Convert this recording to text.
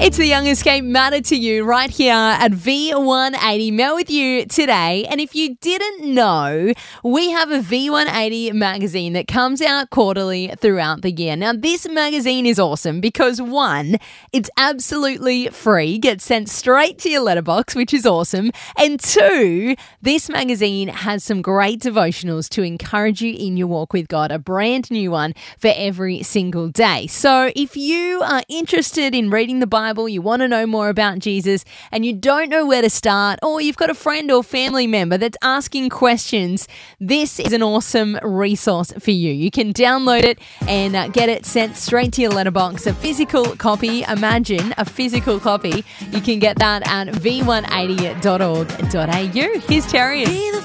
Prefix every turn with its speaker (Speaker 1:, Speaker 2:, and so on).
Speaker 1: It's the Young Escape Matter to You right here at V180. Mel with you today. And if you didn't know, we have a V180 magazine that comes out quarterly throughout the year. Now, this magazine is awesome because one, it's absolutely free, gets sent straight to your letterbox, which is awesome. And two, this magazine has some great devotionals to encourage you in your walk with God, a brand new one for every single day. So if you are interested in reading the Bible, you want to know more about Jesus, and you don't know where to start, or you've got a friend or family member that's asking questions, this is an awesome resource for you. You can download it and get it sent straight to your letterbox. A physical copy, imagine a physical copy. You can get that at v180.org.au. Here's Terry.